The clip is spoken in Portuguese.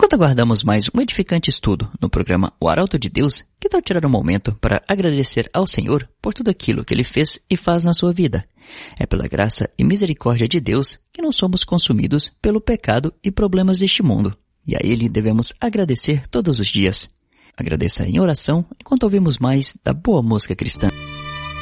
Enquanto aguardamos mais um edificante estudo no programa O Arauto de Deus, que tal tirar um momento para agradecer ao Senhor por tudo aquilo que Ele fez e faz na sua vida? É pela graça e misericórdia de Deus que não somos consumidos pelo pecado e problemas deste mundo. E a Ele devemos agradecer todos os dias. Agradeça em oração enquanto ouvimos mais da boa música cristã.